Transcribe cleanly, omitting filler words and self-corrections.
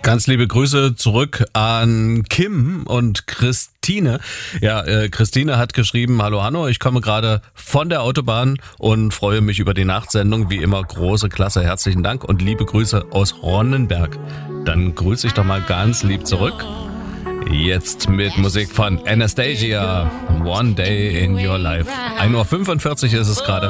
Ganz liebe Grüße zurück an Kim und Christine. Ja, Christine hat geschrieben, hallo Hanno, ich komme gerade von der Autobahn und freue mich über die Nachtsendung. Wie immer große Klasse, herzlichen Dank und liebe Grüße aus Ronnenberg. Dann grüße ich doch mal ganz lieb zurück. Jetzt mit Musik von Anastasia, One Day in Your Life. 1:45 Uhr ist es gerade.